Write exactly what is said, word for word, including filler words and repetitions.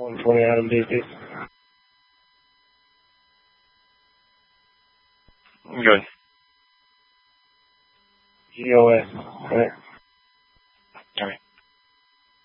one twenty Adam D C. Good. G O S. Right.